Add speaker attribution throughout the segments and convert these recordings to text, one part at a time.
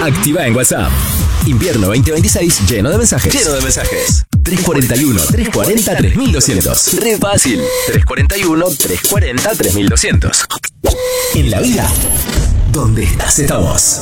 Speaker 1: Activa en WhatsApp. Invierno 2026 lleno de mensajes. 341-340-3200. Re fácil. 341-340-3200. En la vida, donde estás estamos.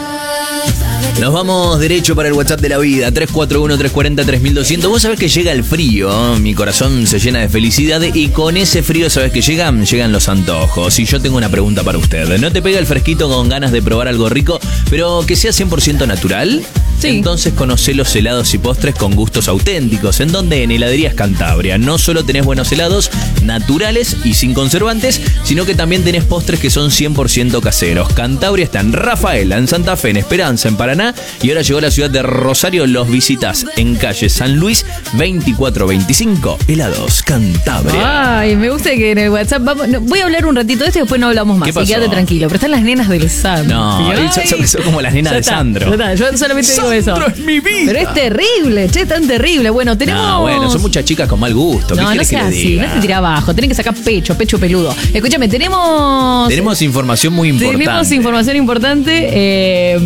Speaker 2: Nos vamos derecho para el WhatsApp de la vida, 341-340-3200. Vos sabés que llega el frío, mi corazón se llena de felicidad y con ese frío, ¿sabés que llegan los antojos? Y yo tengo una pregunta para usted. ¿No te pega el fresquito con ganas de probar algo rico, pero que sea 100% natural? Sí. Entonces conocé los helados y postres con gustos auténticos. ¿En donde? En Heladerías Cantabria. No solo tenés buenos helados naturales y sin conservantes, sino que también tenés postres que son 100% caseros. Cantabria está en Rafaela, en Santa Fe, en Esperanza, en Paraná, y ahora llegó a la ciudad de Rosario. Los visitas en calle San Luis 2425. Helados Cantabria.
Speaker 3: Ay, me gusta que en el WhatsApp voy a hablar un ratito de esto y después no hablamos más.
Speaker 2: ¿Qué pasó?
Speaker 3: Y quédate tranquilo. Pero están las nenas del Sandro.
Speaker 2: No, son como las nenas de Sandro.
Speaker 3: Yo solamente digo eso.
Speaker 2: Sandro es mi vida.
Speaker 3: Pero es terrible, che, tan terrible. Bueno, tenemos...
Speaker 2: No, bueno, son muchas chicas con mal gusto.
Speaker 3: No, no sea así, no te tira abajo. Tienen que sacar pecho peludo. Escúchame, tenemos
Speaker 2: información muy importante.
Speaker 3: Tenemos información importante.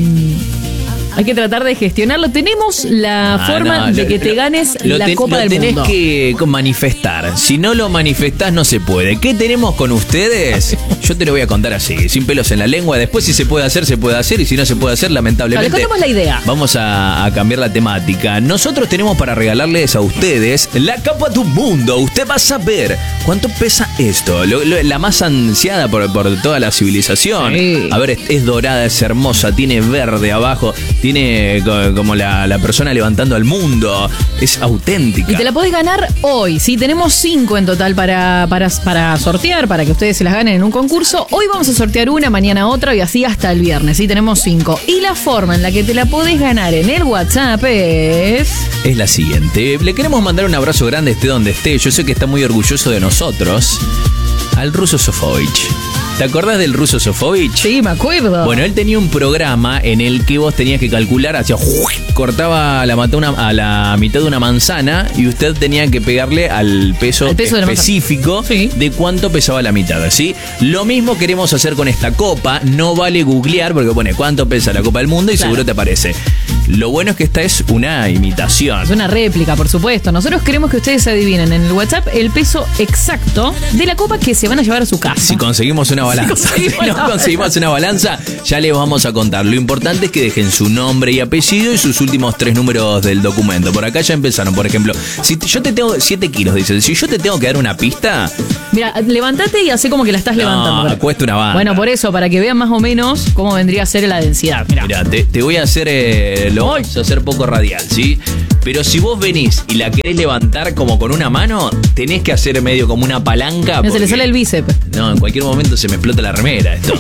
Speaker 3: Hay que tratar de gestionarlo. Tenemos la forma de que te ganes la Copa del Mundo.
Speaker 2: Lo tenés que manifestar. Si no lo manifestás, no se puede. ¿Qué tenemos con ustedes? Yo te lo voy a contar así, sin pelos en la lengua. Después, si se puede hacer, se puede hacer. Y si no se puede hacer, lamentablemente.
Speaker 3: Les contamos la idea.
Speaker 2: Vamos a cambiar la temática. Nosotros tenemos para regalarles a ustedes la Copa del Mundo. Usted va a saber cuánto pesa esto. La más ansiada por toda la civilización.
Speaker 3: Sí.
Speaker 2: A ver, es dorada, es hermosa, tiene verde abajo. Tiene como la persona levantando al mundo. Es auténtica.
Speaker 3: Y te la podés ganar hoy. Sí, tenemos 5 en total para sortear, para que ustedes se las ganen en un concurso. Hoy vamos a sortear una, mañana otra y así hasta el viernes. Sí, tenemos 5. Y la forma en la que te la podés ganar en el WhatsApp es
Speaker 2: la siguiente. Le queremos mandar un abrazo grande, esté donde esté. Yo sé que está muy orgulloso de nosotros. Al Ruso Sofovich. ¿Te acordás del Ruso Sofovich?
Speaker 3: Sí, me acuerdo.
Speaker 2: Bueno, él tenía un programa en el que vos tenías que calcular, cortaba a la mitad de una manzana y usted tenía que pegarle al peso específico de cuánto pesaba la mitad, ¿sí? Lo mismo queremos hacer con esta copa. No vale googlear porque pone cuánto pesa la Copa del Mundo y seguro te aparece. Lo bueno es que esta es una imitación.
Speaker 3: Es una réplica, por supuesto. Nosotros queremos que ustedes adivinen en el WhatsApp el peso exacto de la copa que se van a llevar a su casa.
Speaker 2: Si conseguimos una balanza. Si no conseguimos una balanza, ya les vamos a contar. Lo importante es que dejen su nombre y apellido y sus últimos 3 números del documento. Por acá ya empezaron, por ejemplo, si yo te tengo 7 kilos, dicen, si yo te tengo que dar una pista...
Speaker 3: Mira, levantate y hace como que la estás levantando.
Speaker 2: No, cuesta una banda.
Speaker 3: Bueno, por eso, para que vean más o menos cómo vendría a ser la densidad.
Speaker 2: Mira, te voy a hacer, lo vamos a hacer poco radial, ¿sí? Pero si vos venís y la querés levantar como con una mano, tenés que hacer medio como una palanca.
Speaker 3: Porque... se le sale el bíceps.
Speaker 2: No, en cualquier momento se me explota la remera esto.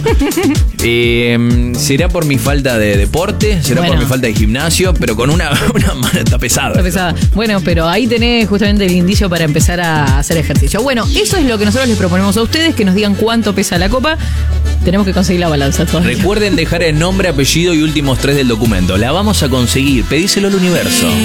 Speaker 2: ¿Será por mi falta de deporte? ¿Será por mi falta de gimnasio? Pero con una mano está pesada.
Speaker 3: Está pesada. Bueno, pero ahí tenés justamente el indicio para empezar a hacer ejercicio. Bueno, eso es lo que nosotros les proponemos a ustedes, que nos digan cuánto pesa la copa. Tenemos que conseguir la balanza todavía.
Speaker 2: Recuerden dejar el nombre, apellido y últimos 3 del documento. La vamos a conseguir. Pedíselo al universo.